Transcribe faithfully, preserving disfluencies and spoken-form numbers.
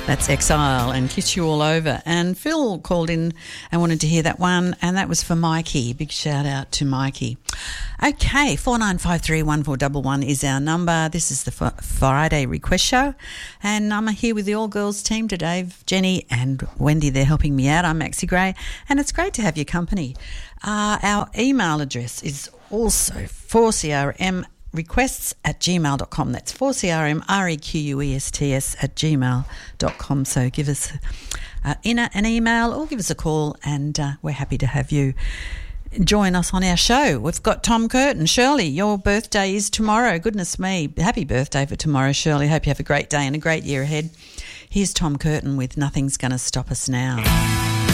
That's Exile and Kiss You All Over. And Phil called in and wanted to hear that one, and that was for Mikey. Big shout out to Mikey. Okay, four nine five three one four one one is our number. This is the f- Friday request show, and I'm here with the All Girls team today, Jenny and Wendy. They're helping me out. I'm Maxie Gray, and it's great to have your company. Uh, our email address is also four C R M requests at gmail dot com. That's four C R M R E Q U E S T S at gmail dot com. So give us uh, in a, an email or give us a call, and uh, we're happy to have you join us on our show. We've got Tom Curtin. Shirley, your birthday is tomorrow. Goodness me. Happy birthday for tomorrow, Shirley. Hope you have a great day and a great year ahead. Here's Tom Curtin with Nothing's Gonna Stop Us Now.